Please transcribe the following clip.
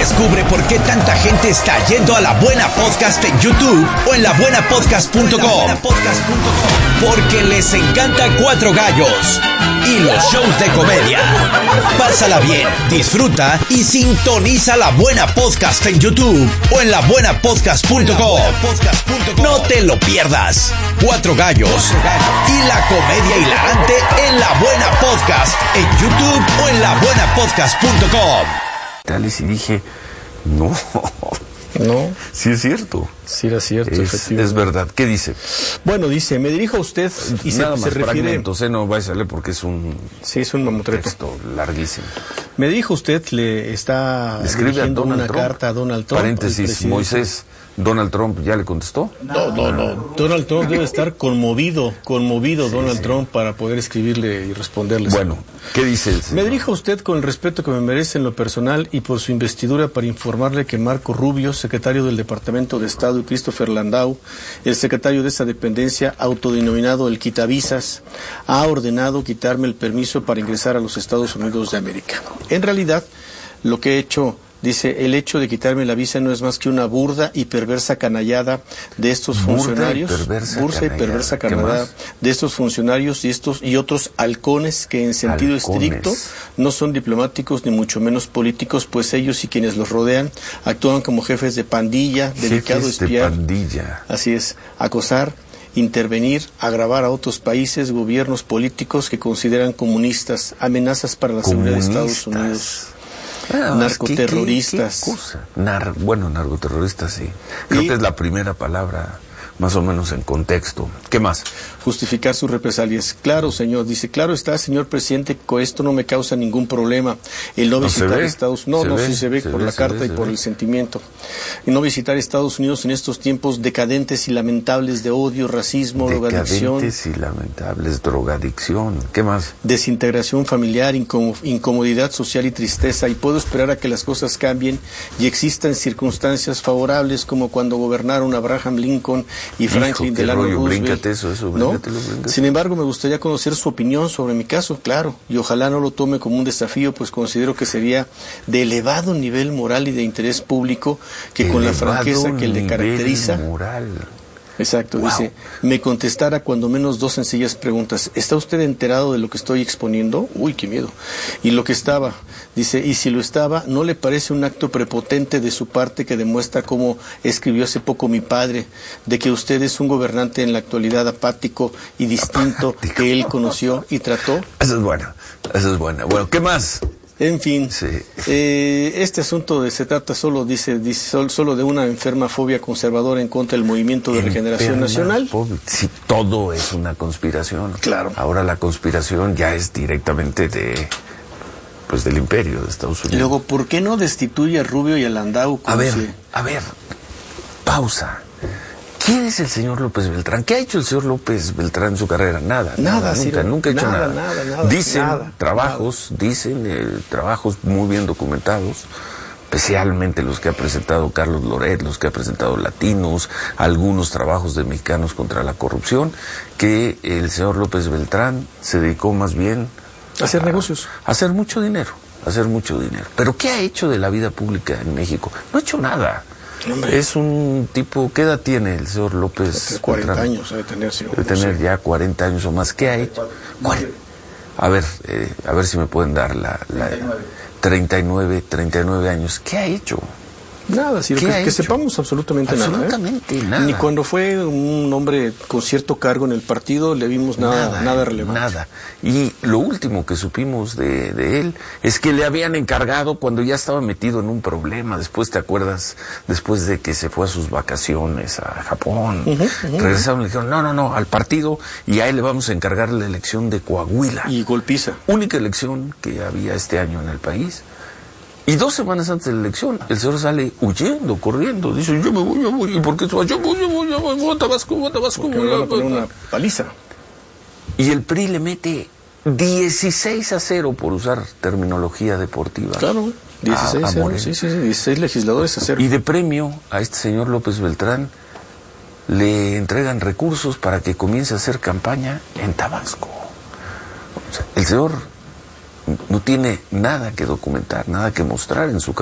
Descubre por qué tanta gente está yendo a La Buena Podcast en YouTube o en labuenapodcast.com. Porque les encanta Cuatro Gallos y los shows de comedia. Pásala bien, disfruta y sintoniza La Buena Podcast en YouTube o en labuenapodcast.com. No te lo pierdas. Cuatro Gallos y la comedia hilarante en La Buena Podcast en YouTube o en labuenapodcast.com. Y dije, no. Sí es cierto. Sí era cierto, efectivamente. Es verdad. ¿Qué dice? Bueno, dice, me dirijo a usted y nada se más refiere... fragmentos, no vais a leer porque es un... Sí, es un mamotreto. Texto larguísimo. Me dirijo a usted, le está dirigiendo una carta a Donald Trump. Paréntesis, Moisés, ¿Donald Trump ya le contestó? No. Donald Trump debe estar conmovido Donald Trump para poder escribirle y responderle. Bueno, ¿qué dice el señor? Me dirijo a usted con el respeto que me merece en lo personal y por su investidura para informarle que Marco Rubio, secretario del Departamento de Estado, y Christopher Landau, el secretario de esa dependencia, autodenominado el quitavisas, ha ordenado quitarme el permiso para ingresar a los Estados Unidos de América. En realidad, lo que he hecho... Dice, el hecho de quitarme la visa no es más que una burda y perversa canallada de estos funcionarios. Burda y perversa canallada de estos funcionarios y otros halcones que en sentido estricto no son diplomáticos ni mucho menos políticos, pues ellos y quienes los rodean actúan como jefes de pandilla, dedicado a espiar. Así es, acosar, intervenir, agravar a otros países, gobiernos políticos que consideran comunistas, amenazas para la seguridad de Estados Unidos. Narcoterroristas. Narcoterroristas, sí. Creo que es la primera palabra, más o menos en contexto. ¿Qué más? Justificar sus represalias. Claro, señor. Dice, claro está, señor presidente, con esto no me causa ningún problema. El no visitar Estados Unidos. Sí se ve por la carta y por el sentimiento. Y no visitar Estados Unidos en estos tiempos decadentes y lamentables de odio, racismo, drogadicción. Decadentes y lamentables, drogadicción. ¿Qué más? Desintegración familiar, incomodidad social y tristeza. Y puedo esperar a que las cosas cambien y existan circunstancias favorables como cuando gobernaron Abraham Lincoln y Franklin Delano Roosevelt. ¿No? Sin embargo, me gustaría conocer su opinión sobre mi caso, claro, y ojalá no lo tome como un desafío, pues considero que sería de elevado nivel moral y de interés público que con la franqueza que le caracteriza. Exacto, wow. Dice, me contestara cuando menos dos sencillas preguntas. ¿Está usted enterado de lo que estoy exponiendo? Uy, qué miedo. Y lo que estaba, dice, y si lo estaba, ¿no le parece un acto prepotente de su parte que demuestra, como escribió hace poco mi padre, de que usted es un gobernante en la actualidad apático y distinto que él conoció y trató? Eso es buena. Bueno, ¿qué más? En fin, sí. Este asunto se trata solo de una enferma fobia conservadora en contra del movimiento de regeneración nacional. Sí, todo es una conspiración. Claro. Ahora la conspiración ya es directamente del imperio de Estados Unidos. Luego, ¿por qué no destituye a Rubio y a Landau? A ver, pausa. ¿Quién es el señor López Beltrán? ¿Qué ha hecho el señor López Beltrán en su carrera? Nunca ha hecho nada. Dicen trabajos muy bien documentados, especialmente los que ha presentado Carlos Loret, los que ha presentado Latinos, algunos trabajos de Mexicanos contra la Corrupción, que el señor López Beltrán se dedicó más bien a hacer negocios, a hacer mucho dinero. ¿Pero qué ha hecho de la vida pública en México? No ha hecho nada. Hombre. Es un tipo, ¿qué edad tiene el señor López? 40 años debe tener, señor. Debe tener ya 40 años o más. ¿Qué ha hecho? A ver si me pueden dar la 39 años. ¿Qué ha hecho? Nada, que sepamos absolutamente nada. Ni cuando fue un hombre con cierto cargo en el partido le vimos nada relevante. Nada. Y lo último que supimos de él es que le habían encargado cuando ya estaba metido en un problema. Después, ¿te acuerdas? Después de que se fue a sus vacaciones a Japón. Regresaron y le dijeron, no, al partido, y a él le vamos a encargar la elección de Coahuila. Y golpiza. Única elección que había este año en el país. Y 2 semanas antes de la elección, el señor sale huyendo, corriendo. Dice, yo me voy. ¿Y por qué se va? Yo voy a Tabasco. Porque me van a poner una paliza. Y el PRI le mete 16-0 por usar terminología deportiva. Claro, 16-0. Sí, 16 legisladores a 0. Y de premio a este señor López Beltrán le entregan recursos para que comience a hacer campaña en Tabasco. O sea, el señor no tiene nada que documentar, nada que mostrar en su